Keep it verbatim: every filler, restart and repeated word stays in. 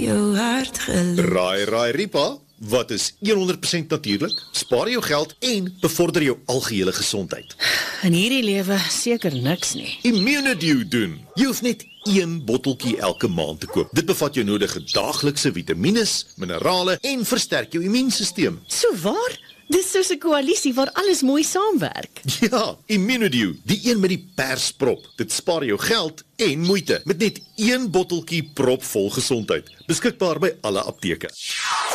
jou hart geloof. Raai, raai, Ripa, wat is honderd persent natuurlijk? Spaar jou geld en bevorder jou algehele gesondheid. In hierdie lewe seker niks nie. Immunedew doen. Jy hoef net een botteltjie elke maand te koop. Dit bevat jou nodige daaglikse vitamines, minerale en versterk jou immuunstelsel. So waar? Dis soos 'n koalisie waar alles mooi saamwerk. Ja, Immunedew, die een met die persprop. Dit spaar jou geld en moeite met net een botteltjie propvol gesondheid. Beskikbaar by alle apteke.